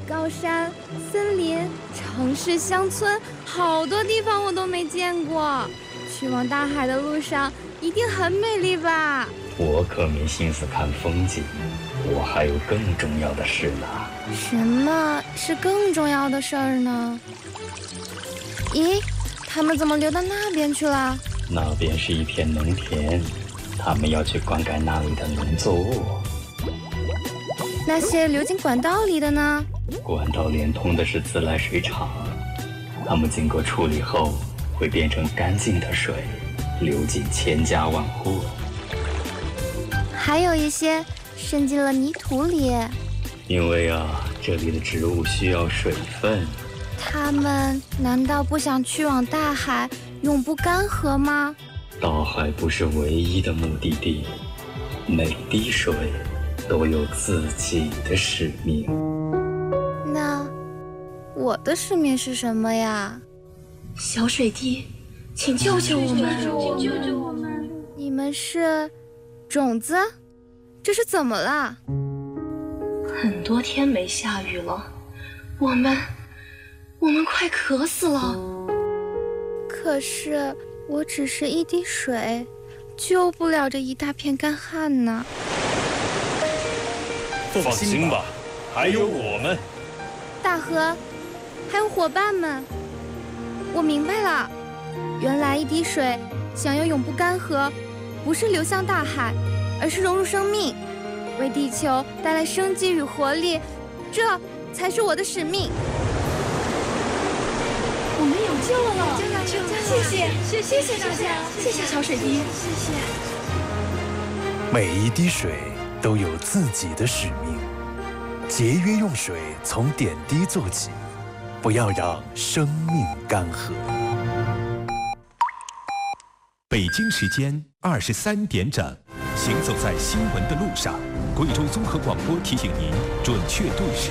高山、森林、城市、乡村，好多地方我都没见过。去往大海的路上一定很美丽吧？ 我可没心思看风景，我还有更重要的事呢。 什么是更重要的事儿呢？咦，他们怎么流到那边去了？ 那边是一片农田，他们要去灌溉那里的农作物。 那些流进管道里的呢？ 管道连通的是自来水厂，它们经过处理后会变成干净的水，流进千家万户。 还有一些渗进了泥土里。 因为这里的植物需要水分。 他们难道不想去往大海，永不干涸吗？ 大海不是唯一的目的地，每滴水都有自己的使命。 那我的使命是什么呀？ 小水滴，请救救我们！ 请救救我们！你们是种子？这是怎么了？ 很多天没下雨了，我们快渴死了。 可是我只是一滴水，救不了这一大片干旱呢。 放心吧，还有我们。 大河，还有伙伴们，我明白了，原来一滴水想要永不干涸，不是流向大海，而是融入生命，为地球带来生机与活力，这才是我的使命。 我们有救了！谢谢大家，谢谢小水滴，谢谢。 每一滴水都有自己的使命，节约用水，从点滴做起，不要让生命干涸。 北京时间23点整，行走在新闻的路上，贵州综合广播提醒您准确对时。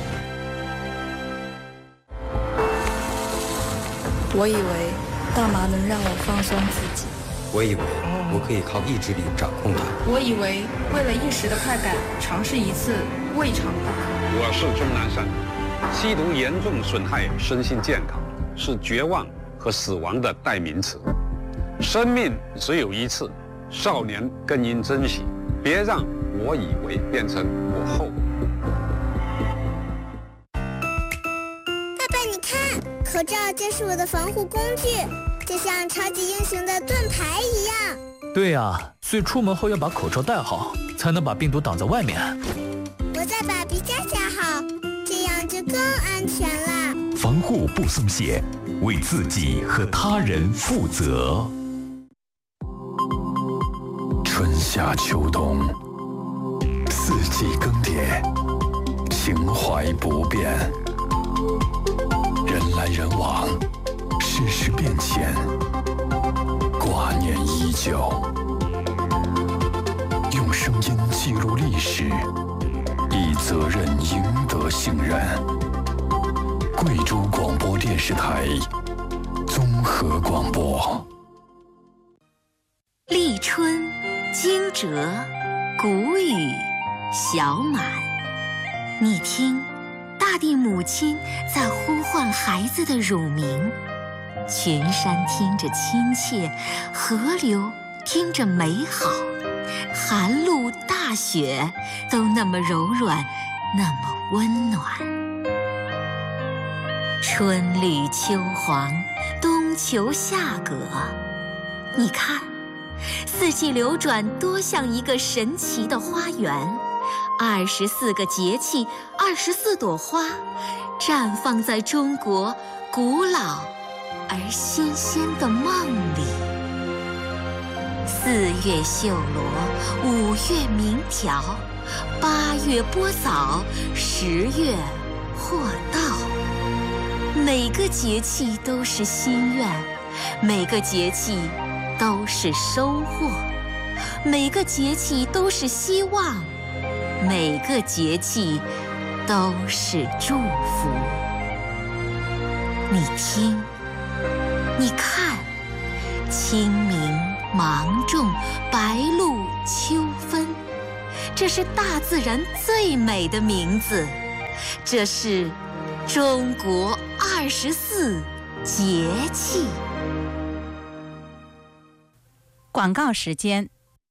我以为大麻能让我放松自己， 我以为我可以靠意志力掌控它， 我以为为了一时的快感，尝试一次未尝不可。 我是钟南山，吸毒严重损害身心健康，是绝望和死亡的代名词。生命只有一次，少年更应珍惜，别让我以为变成我后。 爸爸，你看，口罩就是我的防护工具，就像超级英雄的盾牌一样。 对呀，所以出门后要把口罩戴好，才能把病毒挡在外面。 我再把鼻夹夹好，这样就更安全了。 防护不松懈，为自己和他人负责。 春夏秋冬，四季更迭，情怀不变。人来人往，世事变迁，挂念依旧。用声音记录历史，以责任赢得信任。贵州广播电视台综合广播。 立春，惊蛰，谷雨，小满。你听，大地母亲在呼唤孩子的乳名，群山听着亲切，河流听着美好，寒露大雪都那么柔软，那么温暖。春绿秋黄，冬秋夏葛，你看，四季流转多像一个神奇的花园，24个节气，24朵花，绽放在中国古老而新鲜的梦里。4月绣罗，5月鸣条，8月播枣，10月获稻。每个节气都是心愿，每个节气都是收获，每个节气都是希望，每个节气都是祝福。你听，你看，清明、芒种、白露、秋分，这是大自然最美的名字。 这是中国24节气。 广告时间。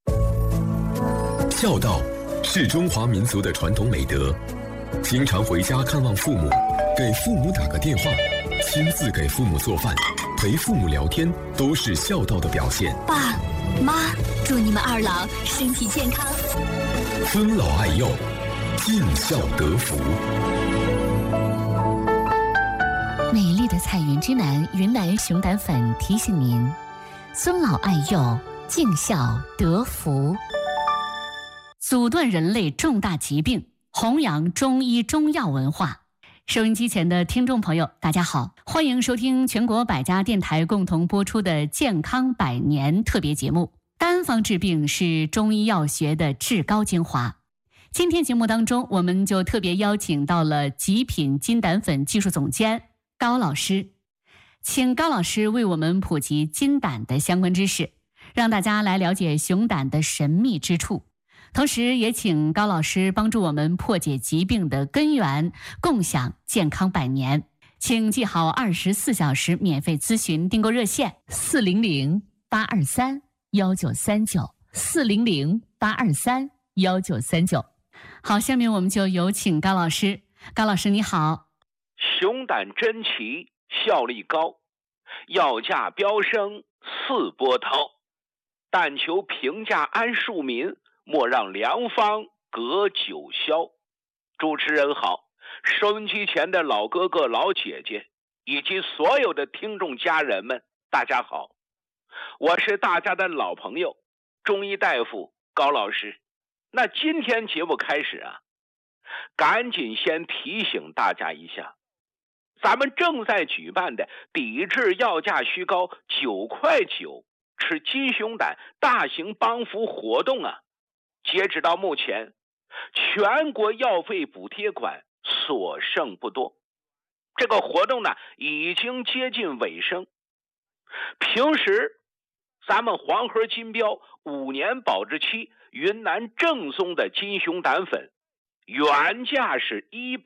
孝道是中华民族的传统美德，经常回家看望父母，给父母打个电话，亲自给父母做饭，陪父母聊天，都是孝道的表现。 爸妈，祝你们二老身体健康， 尊老爱幼，尽孝得福。 美丽的彩云之南云南熊胆粉提醒您：尊老爱幼，尽孝得福。阻断人类重大疾病，弘扬中医中药文化。收音机前的听众朋友，大家好，欢迎收听全国百家电台共同播出的健康百年特别节目。单方治病是中医药学的至高精华。今天节目当中，我们就特别邀请到了极品金胆粉技术总监高老师，请高老师为我们普及金胆的相关知识，让大家来了解熊胆的神秘之处。同时也请高老师帮助我们破解疾病的根源，共享健康百年。请记好24小时免费咨询订购热线400-823-1939，400-823-1939。好，下面我们就有请高老师。高老师你好。 熊胆珍奇，效力高，药价飙升四波涛，但求平价安庶民，莫让良方隔九霄。主持人好，收音机前的老哥哥老姐姐以及所有的听众家人们，大家好，我是大家的老朋友中医大夫高老师。那今天节目开始啊，赶紧先提醒大家一下，咱们正在举办的抵制药价虚高9块9吃金熊胆大型帮扶活动啊，截止到目前，全国药费补贴款所剩不多。这个活动呢，已经接近尾声。平时咱们黄河金标5年保质期云南正宗的金熊胆粉，原价是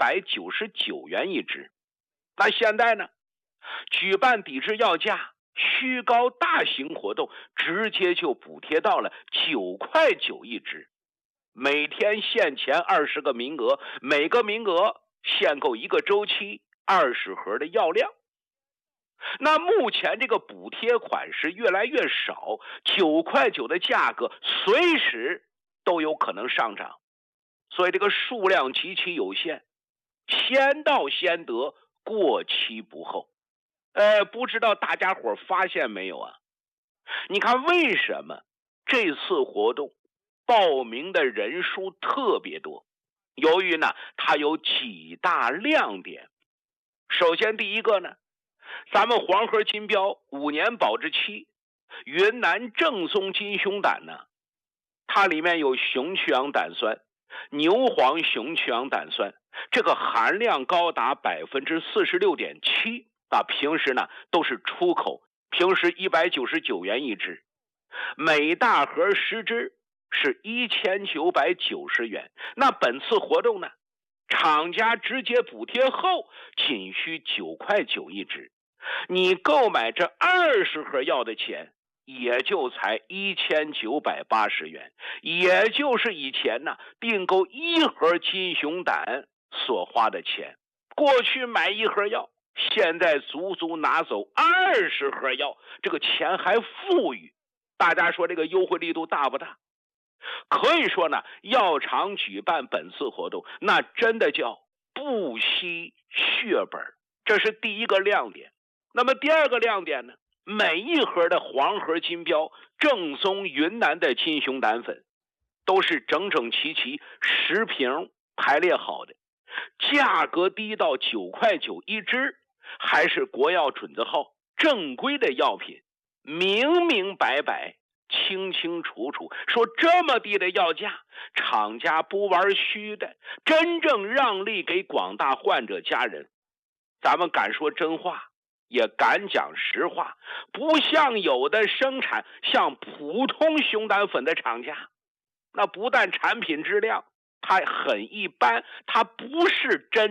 199元一支。那现在呢，举办抵制药价虚高大型活动，直接就补贴到了9块9一支，每天限前20个名额，每个名额限购1个周期20盒的药量。那目前这个补贴款是越来越少，9块9的价格随时都有可能上涨，所以这个数量极其有限，先到先得，过期不候。不知道大家伙发现没有啊？你看为什么这次活动报名的人数特别多？由于呢，它有几大亮点。首先第一个呢，咱们黄河金标5年保质期云南正宗金熊胆呢，它里面有熊去氧胆酸、牛黄熊去氧胆酸，这个含量高达46.7%啊，平时呢都是出口，平时199元一支，每大盒10支是1990元。那本次活动呢，厂家直接补贴后仅需9块9一支，你购买这20盒药的钱也就才1980元，也就是以前呢订购1盒金熊胆所花的钱。过去买1盒药，现在足足拿走20盒药，这个钱还富裕。大家说这个优惠力度大不大？可以说呢，药厂举办本次活动，那真的叫不惜血本，这是第一个亮点。那么第二个亮点呢，每一盒的黄河金标正宗云南的金熊胆粉都是整整齐齐10瓶排列好的，价格低到9块9一支，还是国药准字号正规的药品，明明白白清清楚楚说这么低的药价，厂家不玩虚的，真正让利给广大患者家人。咱们敢说真话，也敢讲实话，不像有的生产像普通熊胆粉的厂家，那不但产品质量它很一般，它不是真